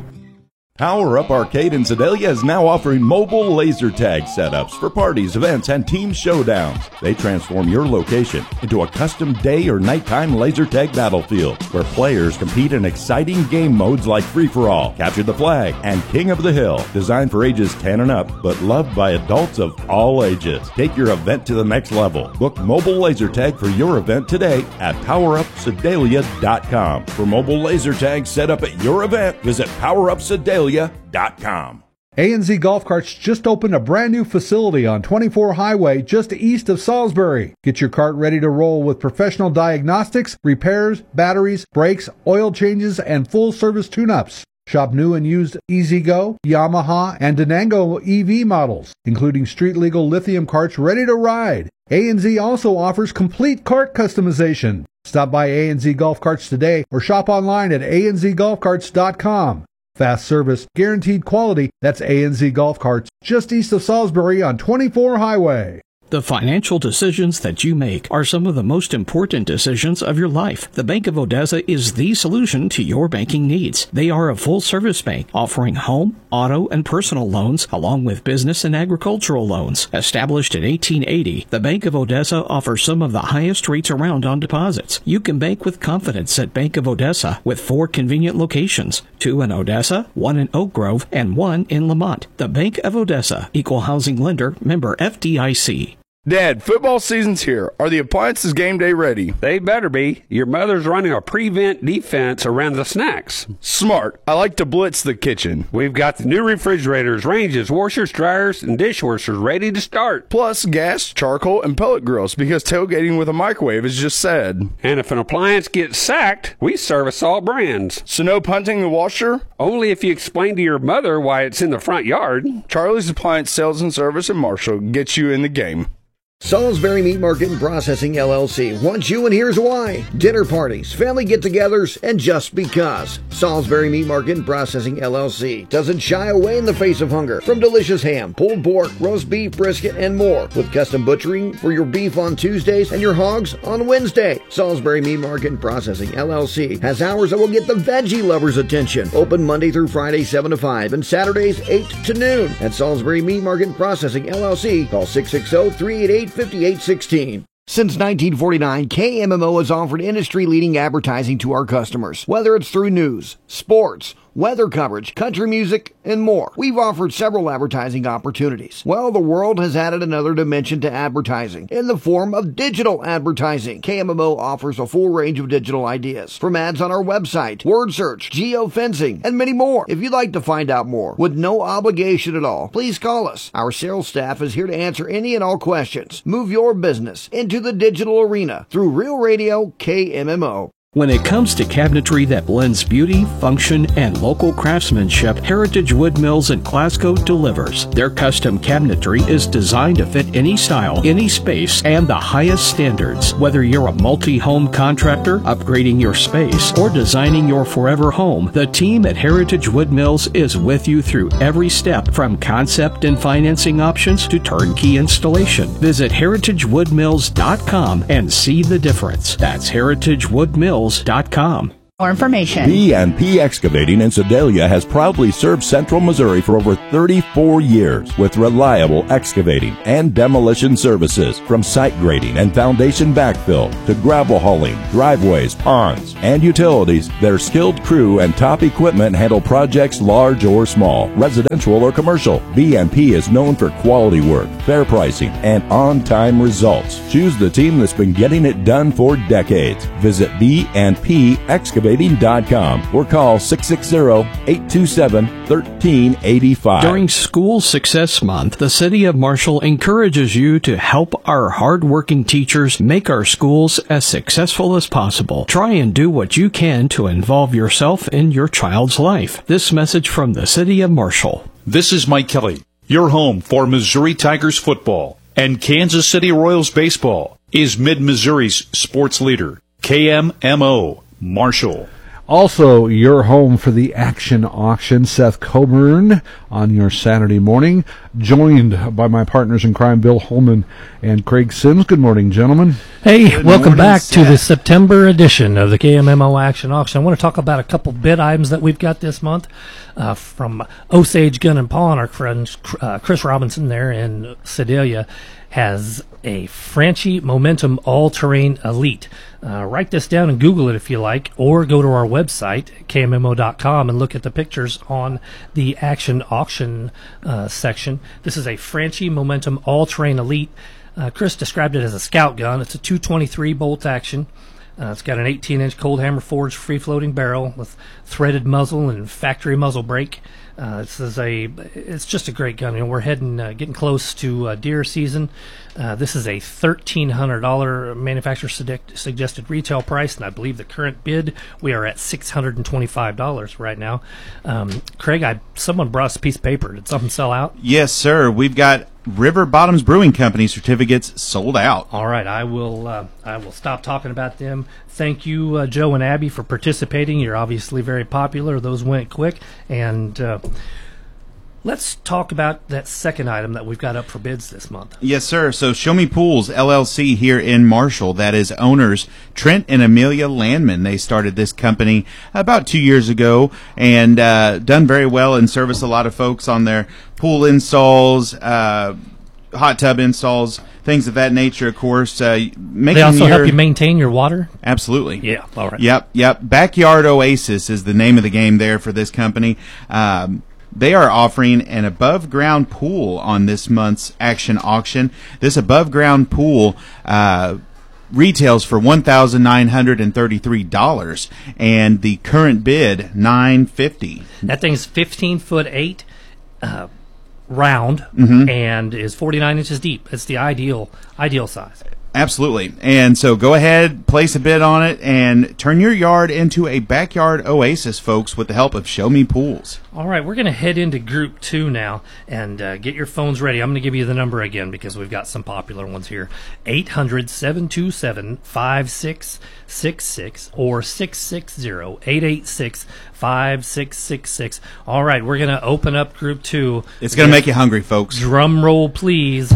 Power Up Arcade in Sedalia is now offering mobile laser tag setups for parties, events, and team showdowns. They transform your location into a custom day or nighttime laser tag battlefield where players compete in exciting game modes like Free-for-All, Capture the Flag, and King of the Hill. Designed for ages ten and up, but loved by adults of all ages. Take your event to the next level. Book mobile laser tag for your event today at power up sedalia dot com. For mobile laser tags set up at your event, visit power up sedalia dot com. A and Z Golf Carts just opened a brand new facility on twenty-four Highway just east of Salisbury. Get your cart ready to roll with professional diagnostics, repairs, batteries, brakes, oil changes, and full service tune-ups. Shop new and used E-Z-Go, Yamaha, and Denango E V models, including street-legal lithium carts ready to ride. A and Z also offers complete cart customization. Stop by A and Z Golf Carts today or shop online at a n z golf carts dot com. Fast service, guaranteed quality. That's A and Z Golf Carts, just east of Salisbury on twenty-four Highway. The financial decisions that you make are some of the most important decisions of your life. The Bank of Odessa is the solution to your banking needs. They are a full-service bank offering home, auto, and personal loans, along with business and agricultural loans. Established in eighteen eighty, the Bank of Odessa offers some of the highest rates around on deposits. You can bank with confidence at Bank of Odessa with four convenient locations, two in Odessa, one in Oak Grove, and one in Lamont. The Bank of Odessa, Equal Housing Lender, member F D I C. Dad, football season's here. Are the appliances game day ready? They better be. Your mother's running a prevent defense around the snacks. Smart. I like to blitz the kitchen. We've got the new refrigerators, ranges, washers, dryers, and dishwashers ready to start. Plus gas, charcoal, and pellet grills because tailgating with a microwave is just sad. And if an appliance gets sacked, we service all brands. So no punting the washer? Only if you explain to your mother why it's in the front yard. Charlie's Appliance Sales and Service in Marshall gets you in the game. Salisbury Meat Market and Processing L L C wants you, and here's why. Dinner parties, family get-togethers, and just because. Salisbury Meat Market and Processing L L C doesn't shy away in the face of hunger. From delicious ham, pulled pork, roast beef, brisket, and more. With custom butchering for your beef on Tuesdays and your hogs on Wednesday. Salisbury Meat Market and Processing L L C has hours that will get the veggie lovers' attention. Open Monday through Friday, seven to five, and Saturdays, eight to noon. At Salisbury Meat Market and Processing L L C, call six six zero, three eight eight, five eight one six. Since nineteen forty-nine, K M M O has offered industry-leading advertising to our customers, whether it's through news, sports, weather coverage, country music, and more. We've offered several advertising opportunities. Well, the world has added another dimension to advertising in the form of digital advertising. K M M O offers a full range of digital ideas, from ads on our website, word search, geofencing, and many more. If you'd like to find out more with no obligation at all, please call us. Our sales staff is here to answer any and all questions. Move your business into the digital arena through Real Radio K M M O. When it comes to cabinetry that blends beauty, function, and local craftsmanship, Heritage Wood Mills in Glasgow delivers. Their custom cabinetry is designed to fit any style, any space, and the highest standards. Whether you're a multi-home contractor, upgrading your space, or designing your forever home, the team at Heritage Wood Mills is with you through every step, from concept and financing options to turnkey installation. Visit heritage wood mills dot com and see the difference. That's heritage wood mills dot com. More information. B and P Excavating in Sedalia has proudly served Central Missouri for over thirty-four years with reliable excavating and demolition services, from site grading and foundation backfill to gravel hauling, driveways, ponds, and utilities. Their skilled crew and top equipment handle projects large or small, residential or commercial. B and P is known for quality work, fair pricing, and on-time results. Choose the team that's been getting it done for decades. Visit B and P Excavating dot com or call six six zero, eight two seven, one three eight five. During School Success Month, the City of Marshall encourages you to help our hardworking teachers make our schools as successful as possible. Try and do what you can to involve yourself in your child's life. This message from the City of Marshall. This is Mike Kelly. Your home for Missouri Tigers football and Kansas City Royals baseball is Mid-Missouri's sports leader, K M M O. Marshall. Also, your home for the action auction. Seth Coburn on your Saturday morning, joined by my partners in crime, Bill Holman and Craig Sims. Good morning, gentlemen. Hey, Good welcome morning, back Seth. to the September edition of the K M M O Action Auction. I want to talk about a couple bid items that we've got this month uh, from Osage Gun and Pawn. Our friend uh, Chris Robinson there in Sedalia has a Franchi Momentum All-Terrain Elite. Uh, write this down and Google it if you like, or go to our website, K M M O dot com, and look at the pictures on the Action Auction uh, section. This is a Franchi Momentum All-Terrain Elite. Uh, Chris described it as a scout gun. It's a two twenty-three bolt action. Uh, it's got an eighteen inch cold hammer forged free-floating barrel with threaded muzzle and factory muzzle brake. Uh, this is a, it's just a great gun. You know, we're heading, uh, getting close to uh, deer season. Uh, this is a thirteen hundred dollars manufacturer sugge- suggested retail price, and I believe the current bid, we are at six hundred twenty-five dollars right now. Um, Craig, I someone brought us a piece of paper. Did something sell out? Yes, sir. We've got River Bottoms Brewing Company certificates sold out. All right, I will. Uh, I will stop talking about them. Thank you, uh, Joe and Abby, for participating. You're obviously very popular. Those went quick, and uh, let's talk about that second item that we've got up for bids this month. Yes, sir. So Show Me Pools, L L C here in Marshall. That is owners Trent and Amelia Landman. They started this company about two years ago and uh, done very well and service a lot of folks on their pool installs, uh, hot tub installs, things of that nature, of course. Uh, making They also your, help you maintain your water? Absolutely. Yeah, all right. Yep, yep. Backyard Oasis is the name of the game there for this company. Um, They are offering an above-ground pool on this month's Action Auction. This above-ground pool uh, retails for one thousand nine hundred thirty-three dollars, and the current bid nine hundred fifty dollars. That thing's fifteen foot eight, uh, round, Mhm. and is forty-nine inches deep. It's the ideal ideal size. Absolutely. And so go ahead, place a bid on it, and turn your yard into a backyard oasis, folks, with the help of Show Me Pools. All right, we're going to head into Group two now and uh, get your phones ready. I'm going to give you the number again because we've got some popular ones here. eight hundred, seven two seven, five six six six or six six zero, eight eight six, five six six six. All right, we're going to open up Group two. It's going to make you hungry, folks. Drum roll, please.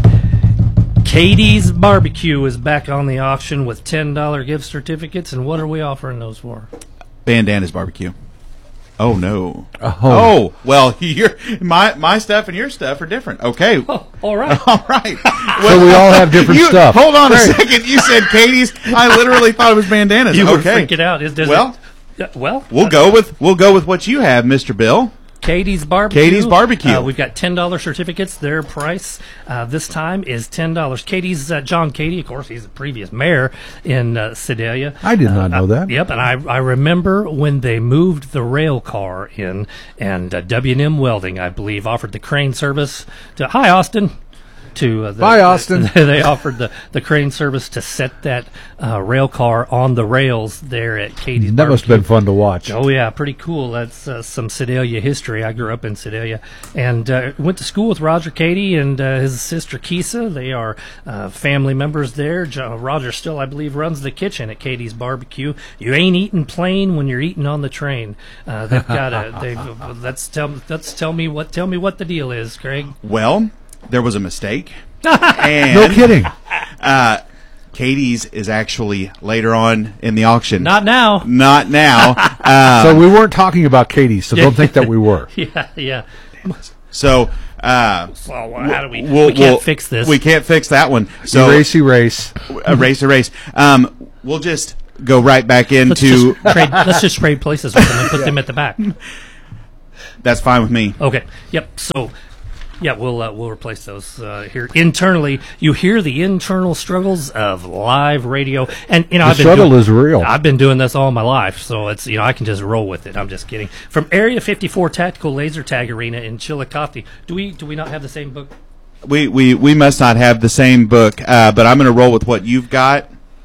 Katie's Barbecue is back on the auction with ten dollar gift certificates, and what are we offering those for? Bandanas Barbecue. Oh no! Oh, oh well, your my my stuff and your stuff are different. Okay, oh, all right, all right. Well, so we all have different you, stuff. Hold on Great. a second. You said Katie's. I literally thought it was bandanas. You okay. were freaking out. Is, does well, it, well, we'll uh, go with we'll go with what you have, Mister Bill. Katie's Barbecue. Katie's Barbecue. Uh, we've got ten dollars certificates. Their price uh, this time is ten dollars. Katie's, uh, John Katie, of course, he's the previous mayor in uh, Sedalia. I did not uh, know that. I, yep, and I, I remember when they moved the rail car in, and uh, W and M Welding, I believe, offered the crane service to, hi, Austin. To uh, the, Bye, Austin. The, they offered the, the crane service to set that uh, rail car on the rails there at Katie's That Barbecue. must have been fun to watch. Oh, yeah, pretty cool. That's uh, some Sedalia history. I grew up in Sedalia and uh, went to school with Roger Katie and uh, his sister Kisa. They are uh, family members there. Jo- Roger still, I believe, runs the kitchen at Katie's Barbecue. You ain't eating plain when you're eating on the train. Uh, they've got a. They've, uh, let's tell. Let's tell me what. Tell me what the deal is, Craig. Well, there was a mistake. and, no kidding. Uh, Katie's is actually later on in the auction. Not now. Not now. um, so we weren't talking about Katie's, so don't think that we were. yeah, yeah. So, uh, so how do we? We'll, we can't we'll, fix this. We can't fix that one. So erase, erase, erase, erase. Um, we'll just go right back into. Let's just trade, let's just trade places with them and put yeah. them at the back. That's fine with me. Okay. Yep. So. Yeah, we'll uh, we'll replace those uh, here internally. You hear the internal struggles of live radio, and you know the I've been struggle doing, is real. I've been doing this all my life, so it's you know I can just roll with it. I'm just kidding. From Area fifty-four Tactical Laser Tag Arena in Chillicothe, do we do we not have the same book? We we we must not have the same book, uh, but I'm going to roll with what you've got.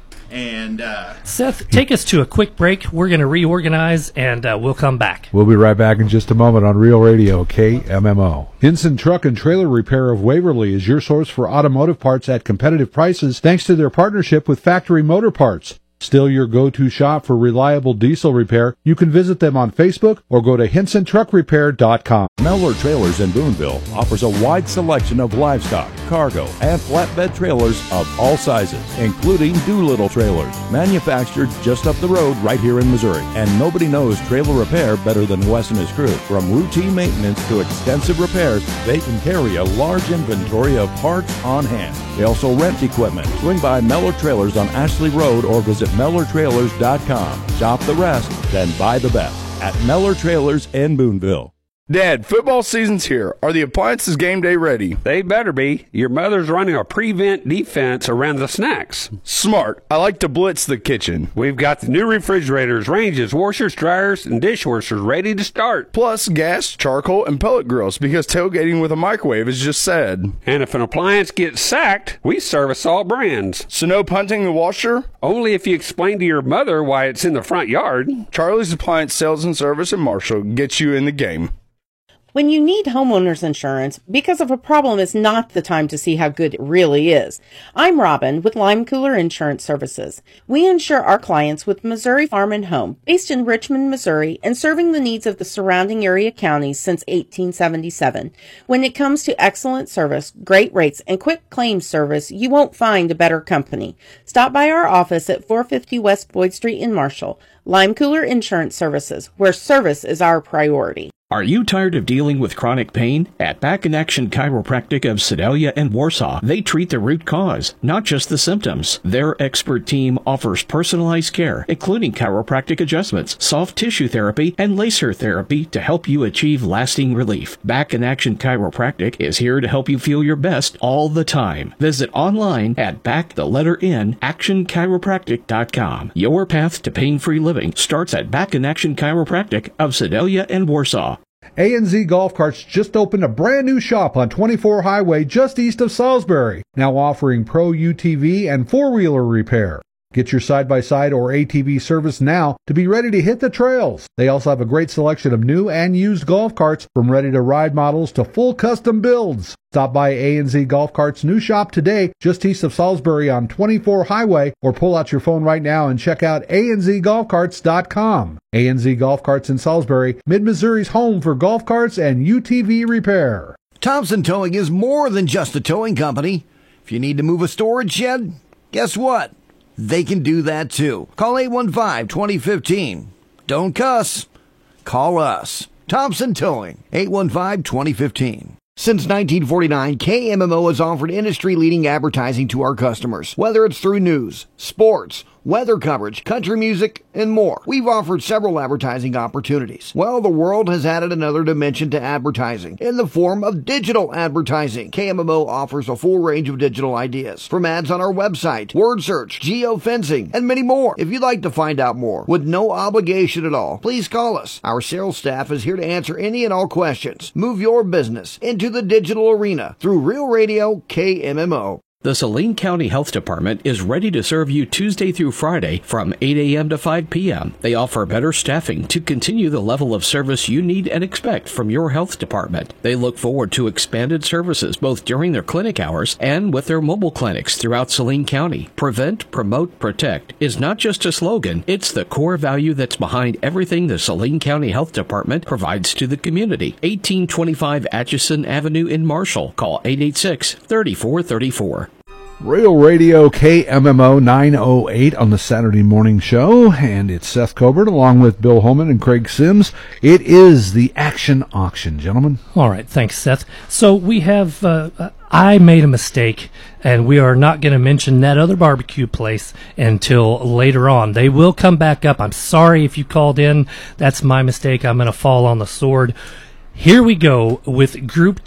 And uh, Seth, take us to a quick break. We're going to reorganize, and uh, we'll come back. We'll be right back in just a moment on Real Radio K M M O. Hinson Truck and Trailer Repair of Waverly is your source for automotive parts at competitive prices thanks to their partnership with Factory Motor Parts. Still your go-to shop for reliable diesel repair? You can visit them on Facebook or go to hinson truck repair dot com. Mellor Trailers in Boonville offers a wide selection of livestock, cargo, and flatbed trailers of all sizes, including Doolittle trailers, manufactured just up the road right here in Missouri. And nobody knows trailer repair better than Wes and his crew. From routine maintenance to extensive repairs, they can carry a large inventory of parts on hand. They also rent equipment. Swing by Mellor Trailers on Ashley Road or visit mellor trailers dot com. Shop the rest, then buy the best at Mellor Trailers in Boonville. Dad, football season's here. Are the appliances game day ready? They better be. Your mother's running a prevent defense around the snacks. Smart. I like to blitz the kitchen. We've got the new refrigerators, ranges, washers, dryers, and dishwashers ready to start. Plus gas, charcoal, and pellet grills because tailgating with a microwave is just sad. And if an appliance gets sacked, we service all brands. So no punting the washer? Only if you explain to your mother why it's in the front yard. Charlie's Appliance Sales and Service in Marshall gets you in the game. When you need homeowners insurance, because of a problem is not the time to see how good it really is. I'm Robin with Lime Cooler Insurance Services. We insure our clients with Missouri Farm and Home, based in Richmond, Missouri, and serving the needs of the surrounding area counties since eighteen seventy-seven. When it comes to excellent service, great rates, and quick claims service, you won't find a better company. Stop by our office at four fifty West Boyd Street in Marshall. Lime Cooler Insurance Services, where service is our priority. Are you tired of dealing with chronic pain? At Back in Action Chiropractic of Sedalia and Warsaw, they treat the root cause, not just the symptoms. Their expert team offers personalized care, including chiropractic adjustments, soft tissue therapy, and laser therapy to help you achieve lasting relief. Back in Action Chiropractic is here to help you feel your best all the time. Visit online at back the letter in action chiropractic dot com. Your path to pain-free living starts at Back in Action Chiropractic of Sedalia and Warsaw. A N Z Golf Carts just opened a brand new shop on twenty-four Highway just east of Salisbury, now offering pro U T V and four-wheeler repair. Get your side-by-side or A T V service now to be ready to hit the trails. They also have a great selection of new and used golf carts, from ready-to-ride models to full custom builds. Stop by A N Z Golf Carts' new shop today, just east of Salisbury on twenty-four Highway, or pull out your phone right now and check out A N Z golf carts dot com. A N Z Golf Carts in Salisbury, Mid-Missouri's home for golf carts and U T V repair. Thompson Towing is more than just a towing company. If you need to move a storage shed, guess what? They can do that too. Call eight one five, two zero one five. Don't cuss. Call us. Thompson Towing, eight one five, two zero one five. Since nineteen forty-nine, K M M O has offered industry-leading advertising to our customers, whether it's through news, sports, weather coverage, country music, and more. We've offered several advertising opportunities. Well, the world has added another dimension to advertising in the form of digital advertising. K M M O offers a full range of digital ideas, from ads on our website, word search, geofencing, and many more. If you'd like to find out more with no obligation at all, please call us. Our sales staff is here to answer any and all questions. Move your business into the digital arena through Real Radio K M M O. The Saline County Health Department is ready to serve you Tuesday through Friday from eight a.m. to five p.m. They offer better staffing to continue the level of service you need and expect from your health department. They look forward to expanded services both during their clinic hours and with their mobile clinics throughout Saline County. Prevent, promote, protect is not just a slogan, it's the core value that's behind everything the Saline County Health Department provides to the community. eighteen twenty-five Atchison Avenue in Marshall. Call eight eight six, three four three four. Real Radio K M M O nine oh eight on the Saturday morning show, and it's Seth Colbert along with Bill Holman and Craig Sims. It is the action auction, gentlemen. All right, thanks, Seth. So we have, uh, uh, I made a mistake, and we are not going to mention that other barbecue place until later on. They will come back up. I'm sorry if you called in. That's my mistake. I'm going to fall on the sword. Here we go with Group